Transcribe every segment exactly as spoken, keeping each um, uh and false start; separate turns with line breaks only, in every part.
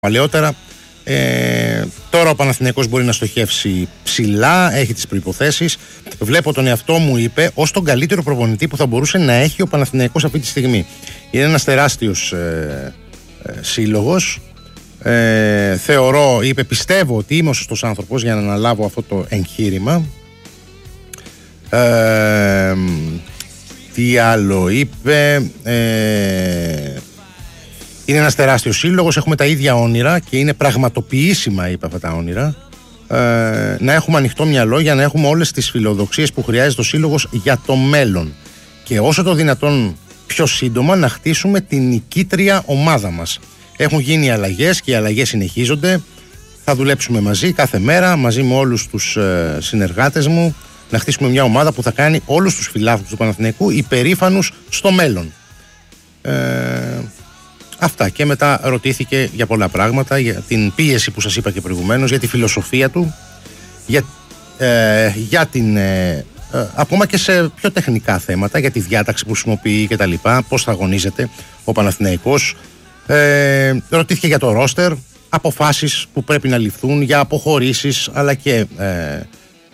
παλαιότερα. Ε, τώρα ο Παναθηναϊκός μπορεί να στοχεύσει ψηλά, έχει τις προϋποθέσεις. Βλέπω τον εαυτό μου, είπε, ως τον καλύτερο προπονητή που θα μπορούσε να έχει ο Παναθηναϊκός αυτή τη στιγμή. Είναι ένας τεράστιος ε, ε, σύλλογος. Ε, θεωρώ, είπε, πιστεύω ότι είμαι ο σωστός άνθρωπος για να αναλάβω αυτό το εγχείρημα. Ε, τι άλλο είπε, ε, είναι ένας τεράστιος σύλλογος, έχουμε τα ίδια όνειρα και είναι πραγματοποιήσιμα, είπε, αυτά τα όνειρα. Ε, να έχουμε ανοιχτό μυαλό για να έχουμε όλες τις φιλοδοξίες που χρειάζεται ο σύλλογος για το μέλλον και όσο το δυνατόν πιο σύντομα να χτίσουμε την νικήτρια ομάδα μας. Έχουν γίνει αλλαγές και οι αλλαγές συνεχίζονται. Θα δουλέψουμε μαζί κάθε μέρα, μαζί με όλους τους ε, συνεργάτες μου, να χτίσουμε μια ομάδα που θα κάνει όλους τους φιλάθλους του Παναθηναϊκού υπερήφανους στο μέλλον. Ε, αυτά. Και μετά ρωτήθηκε για πολλά πράγματα, για την πίεση που σας είπα και προηγουμένως, για τη φιλοσοφία του, για, ε, για την... Ε, ε, ακόμα και σε πιο τεχνικά θέματα, για τη διάταξη που χρησιμοποιεί και τα λοιπά, πώς θα αγωνίζεται ο Παναθηναϊκός. Ε, ρωτήθηκε για το ρόστερ, αποφάσεις που πρέπει να ληφθούν για αποχωρήσεις αλλά και ε, ε,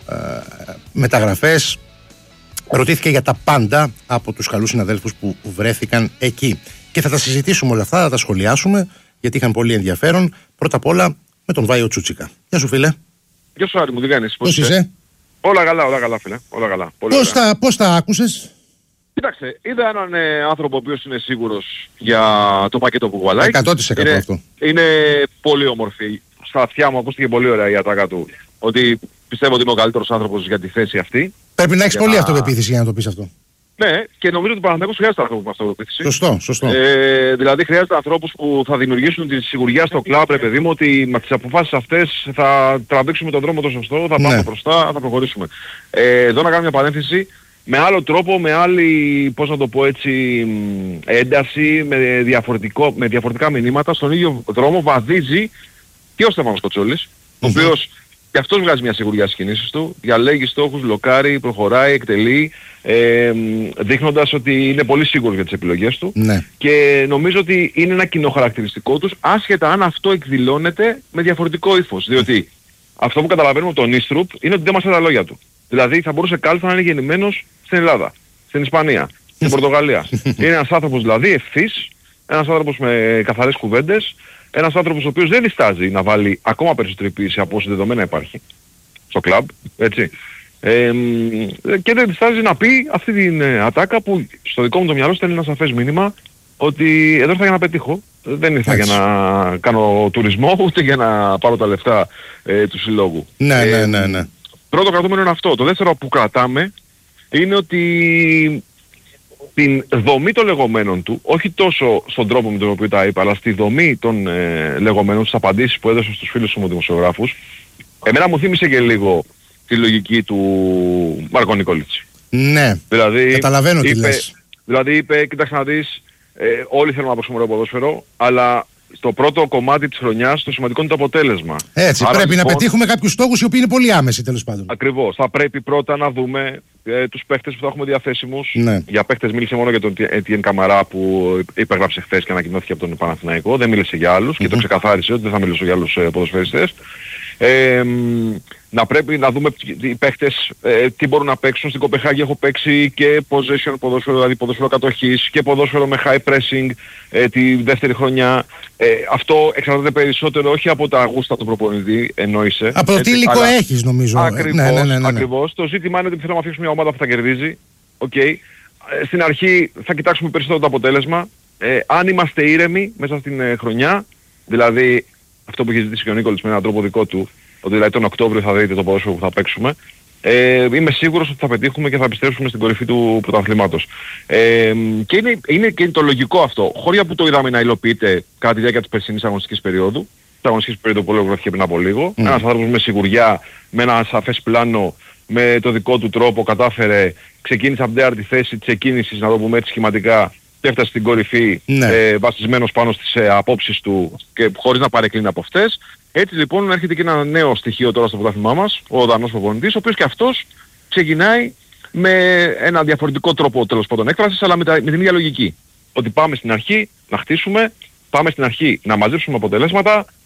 μεταγραφές. Ρωτήθηκε για τα πάντα από τους καλούς συναδέλφους που βρέθηκαν εκεί και θα τα συζητήσουμε όλα αυτά, θα τα σχολιάσουμε γιατί είχαν πολύ ενδιαφέρον. Πρώτα απ' όλα με τον Βάιο Τσούτσικα. Γεια σου, φίλε.
Γεια σου, Άρη μου, τι κάνεις?
Πώς είσαι?
Όλα καλά, όλα καλά, φίλε, όλα καλά.
Πώς τα, πώς τα άκουσες?
Κοίταξε, είδα έναν ε, άνθρωπο ο οποίος είναι σίγουρος για το πακέτο που κουβαλάει.
εκατό τοις εκατό
είναι,
αυτό.
Είναι πολύ όμορφη. Στα αυτιά μου ακούστηκε πολύ ωραία η ατάκα του. Ότι πιστεύω ότι είμαι ο καλύτερος άνθρωπος για τη θέση αυτή.
Πρέπει να έχεις
για
πολύ
να...
αυτοπεποίθηση για να το πεις αυτό.
Ναι, και νομίζω ότι ο Παναθηναϊκός χρειάζεται ανθρώπους με αυτοπεποίθηση.
Σωστό, σωστό.
Ε, δηλαδή χρειάζεται ανθρώπους που θα δημιουργήσουν τη σιγουριά στο κλαμπ, ρε παιδί μου, ότι με τις αποφάσεις αυτές θα τραβήξουμε τον δρόμο το σωστό, θα πάμε
ναι.
μπροστά, θα προχωρήσουμε. Ε, εδώ να κάνω μια παρένθεση. Με άλλο τρόπο, με άλλη, πώς να το πω έτσι, ένταση, με, διαφορετικό, με διαφορετικά μηνύματα, στον ίδιο δρόμο βαδίζει και ο Στέφανος Κοτσόλης, mm-hmm. ο οποίος και αυτός βγάζει μια σιγουριά στις κινήσεις του, διαλέγει στόχους, λοκάρει, προχωράει, εκτελεί, ε, δείχνοντας ότι είναι πολύ σίγουρος για τις επιλογές του
ναι.
και νομίζω ότι είναι ένα κοινό χαρακτηριστικό τους, άσχετα αν αυτό εκδηλώνεται με διαφορετικό ύφος, διότι αυτό που καταλαβαίνουμε από τον Ίστρουπ είναι ότι δεν μας τα λόγια του. Δηλαδή θα μπορούσε κάλλιστα να είναι γεννημένος στην Ελλάδα, στην Ισπανία, στην Πορτογαλία. Είναι ένας άνθρωπος δηλαδή ευθύς, ένας άνθρωπος με καθαρές κουβέντες, ένας άνθρωπος ο οποίος δεν διστάζει να βάλει ακόμα περισσότερη πίεση από όσο δεδομένα υπάρχει στο κλαμπ, έτσι. Ε, και δεν διστάζει να πει αυτή την ε, ατάκα που στο δικό μου το μυαλό στέλνει ένα σαφές μήνυμα ότι εδώ ήρθα για να πετύχω. Δεν ήρθα έτσι. Για να κάνω τουρισμό ούτε για να πάρω τα λεφτά ε, του συλλόγου.
Ναι,
ε,
ναι, ναι, ναι.
Πρώτο κρατούμενο είναι αυτό. Το δεύτερο που κρατάμε είναι ότι την δομή των λεγόμενων του, όχι τόσο στον τρόπο με τον οποίο τα είπα, αλλά στη δομή των ε, λεγόμενων, στις απαντήσεις που έδωσε στους φίλους μου δημοσιογράφους, εμένα μου θύμισε και λίγο τη λογική του Μάρκο Νικόλιτσι.
Ναι,
δηλαδή,
καταλαβαίνω τι
είπε,
λες.
Δηλαδή είπε, κοίταξε να δεις, ε, όλοι θέλουμε να παίξουμε ωραίο ποδόσφαιρο, αλλά στο πρώτο κομμάτι της χρονιάς το σημαντικό είναι το αποτέλεσμα.
Έτσι,
άρα,
πρέπει
λοιπόν,
να πετύχουμε κάποιους στόχους οι οποίοι είναι πολύ άμεσοι τέλος πάντων.
Ακριβώς. Θα πρέπει πρώτα να δούμε ε, τους παίχτες που θα έχουμε διαθέσιμους.
Ναι.
Για παίχτες μίλησε μόνο για τον Etienne Καμαρά που υπέγραψε χθες και ανακοινώθηκε από τον Παναθηναϊκό. Δεν μίλησε για άλλους mm-hmm. και το ξεκαθάρισε ότι δεν θα μιλήσω για άλλους ε, ποδοσφαιριστές. Ε, να πρέπει να δούμε οι παίχτες ε, τι μπορούν να παίξουν. Στην Κοπεχάγη έχω παίξει και possession ποδόσφαιρο, δηλαδή ποδόσφαιρο κατοχής και ποδόσφαιρο με high pressing ε, τη δεύτερη χρονιά. Ε, αυτό εξαρτάται περισσότερο όχι από τα γούστα του προπονητή, εννοείσαι.
Από το τι υλικό έχεις νομίζω.
Ακριβώς,
ναι, ναι, ναι, ναι.
ακριβώς. Το ζήτημα είναι ότι θέλουμε να αφήσουμε μια ομάδα που θα κερδίζει. Okay. Ε, στην αρχή θα κοιτάξουμε περισσότερο το αποτέλεσμα. Ε, αν είμαστε ήρεμοι μέσα στην ε, χρονιά, δηλαδή αυτό που έχει ζητήσει και ο Νίκολης με έναν τρόπο δικό του, ότι δηλαδή τον Οκτώβριο θα δείτε το ποδόσφαιρο που θα παίξουμε, ε, είμαι σίγουρος ότι θα πετύχουμε και θα επιστρέψουμε στην κορυφή του πρωταθλήματος. Ε, και είναι, είναι και το λογικό αυτό. Χώρια που το είδαμε να υλοποιείται κατά τη διάρκεια της περσινής αγωνιστικής περίοδου, της αγωνιστικής περίοδου που ολοκληρώθηκε πριν από λίγο, mm. ένας άνθρωπος με σιγουριά, με ένα σαφές πλάνο, με το δικό του τρόπο κατάφερε, ξεκίνησε από την τέταρτη θέση της εκκίνησης, να το πούμε έτσι σχηματικά, και έφτασε στην κορυφή ναι. ε, βασισμένος πάνω στις ε, απόψεις του και χωρίς να παρεκκλίνει από αυτές. Έτσι λοιπόν έρχεται και ένα νέο στοιχείο τώρα στο πρωτάθλημά μας, ο Δανός προπονητής, ο οποίος και αυτός ξεκινάει με ένα διαφορετικό τρόπο τέλος πάντων έκφρασης, αλλά με, τα, με την ίδια λογική. Ότι πάμε στην αρχή να χτίσουμε, πάμε στην αρχή να μαζέψουμε αποτελέσματα,